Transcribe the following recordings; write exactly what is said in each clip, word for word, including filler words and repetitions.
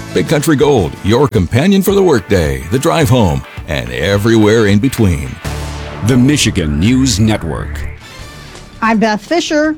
Big Country Gold, your companion for the workday, the drive home, and everywhere in between. The Michigan News Network. I'm Beth Fisher.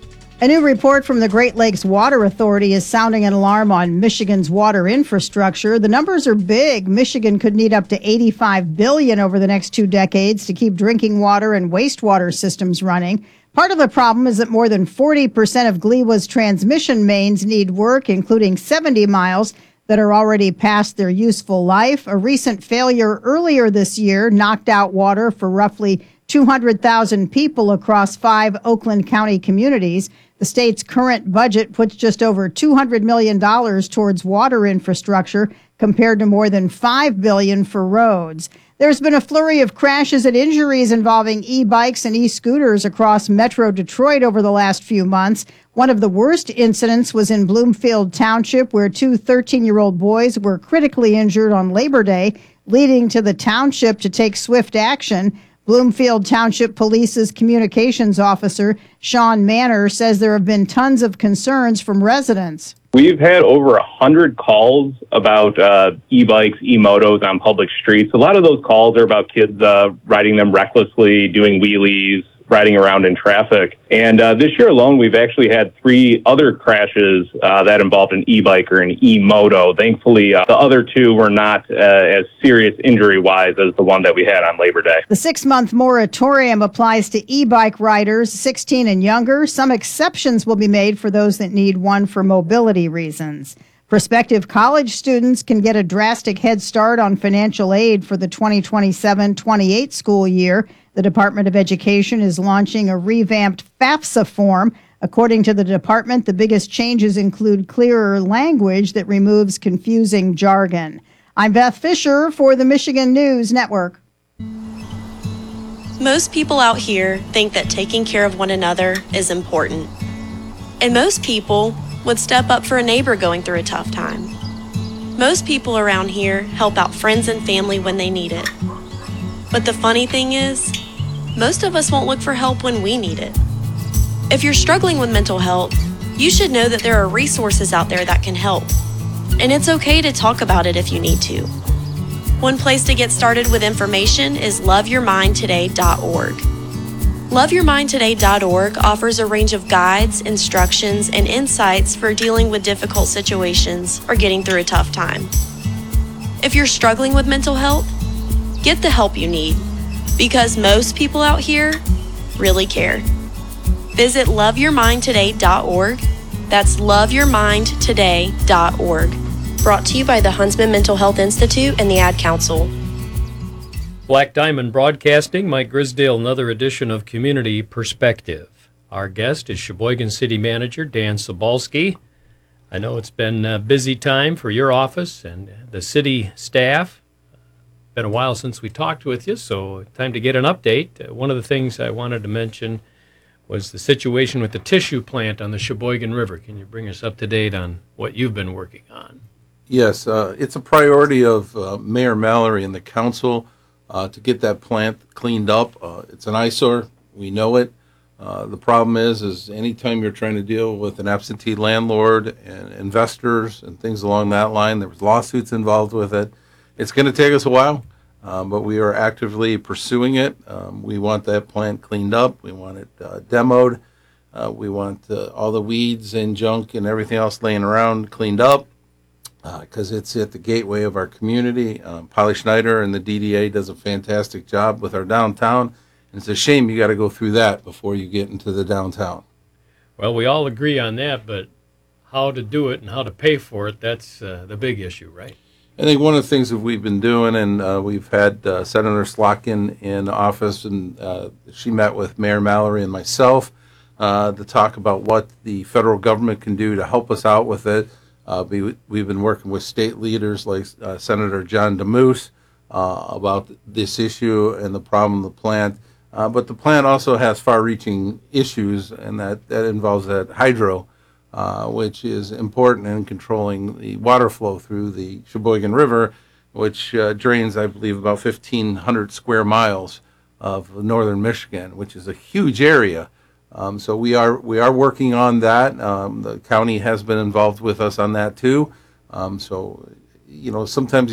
A new report from the Great Lakes Water Authority is sounding an alarm on Michigan's water infrastructure. The numbers are big. Michigan could need up to eighty-five billion dollars over the next two decades to keep drinking water and wastewater systems running. Part of the problem is that more than forty percent of G L E Wa's transmission mains need work, including seventy miles that are already past their useful life. A recent failure earlier this year knocked out water for roughly two hundred thousand people across five Oakland County communities. The state's current budget puts just over two hundred million dollars towards water infrastructure compared to more than five billion dollars for roads. There's been a flurry of crashes and injuries involving e-bikes and e-scooters across Metro Detroit over the last few months. One of the worst incidents was in Bloomfield Township, where two thirteen-year-old boys were critically injured on Labor Day, leading to the township to take swift action. Bloomfield Township Police's communications officer, Sean Manor, says there have been tons of concerns from residents. We've had over a hundred calls about uh, e-bikes, e-motos on public streets. A lot of those calls are about kids uh, riding them recklessly, doing wheelies, riding around in traffic. And uh, this year alone, we've actually had three other crashes uh, that involved an e-bike or an e-moto. Thankfully, uh, the other two were not uh, as serious injury-wise as the one that we had on Labor Day. The six-month moratorium applies to e-bike riders sixteen and younger. Some exceptions will be made for those that need one for mobility reasons. Prospective college students can get a drastic head start on financial aid for the twenty twenty-seven twenty-eight school year. The Department of Education is launching a revamped FAFSA form. According to the department, the biggest changes include clearer language that removes confusing jargon. I'm Beth Fisher for the Michigan News Network. Most people out here think that taking care of one another is important. And most people would step up for a neighbor going through a tough time. Most people around here help out friends and family when they need it. But the funny thing is, most of us won't look for help when we need it. If you're struggling with mental health, you should know that there are resources out there that can help. And it's okay to talk about it if you need to. One place to get started with information is love your mind today dot org. love your mind today dot org offers a range of guides, instructions, and insights for dealing with difficult situations or getting through a tough time. If you're struggling with mental health, get the help you need, because most people out here really care. Visit love your mind today dot org. That's love your mind today dot org. Brought to you by the Huntsman Mental Health Institute and the Ad Council. Black Diamond Broadcasting, Mike Grisdale, another edition of Community Perspective. Our guest is Sheboygan City Manager Dan Sobalski. I know it's been a busy time for your office and the city staff. Been a while since we talked with you, so time to get an update. Uh, one of the things I wanted to mention was the situation with the tissue plant on the Sheboygan River. Can you bring us up to date on what you've been working on? Yes, uh, it's a priority of uh, Mayor Mallory and the council uh, to get that plant cleaned up. Uh, it's an eyesore. We know it. Uh, the problem is, is anytime you're trying to deal with an absentee landlord and investors and things along that line, there was lawsuits involved with it. It's going to take us a while, um, but we are actively pursuing it. Um, we want that plant cleaned up. We want it uh, demoed. Uh, we want uh, all the weeds and junk and everything else laying around cleaned up because uh, it's at the gateway of our community. Um, Polly Schneider and the D D A does a fantastic job with our downtown. And it's a shame you got to go through that before you get into the downtown. Well, we all agree on that, but how to do it and how to pay for it, that's uh, the big issue, right? I think one of the things that we've been doing, and uh, we've had uh, Senator Slotkin in office, and uh, she met with Mayor Mallory and myself uh, to talk about what the federal government can do to help us out with it. Uh, we, we've been working with state leaders like uh, Senator John DeMoose uh, about this issue and the problem of the plant. Uh, but the plant also has far-reaching issues, and that, that involves that hydro. Uh, which is important in controlling the water flow through the Sheboygan River, which uh, drains, I believe, about fifteen hundred square miles of northern Michigan, which is a huge area. Um, so we are we are working on that. Um, the county has been involved with us on that too. Um, so, you know, sometimes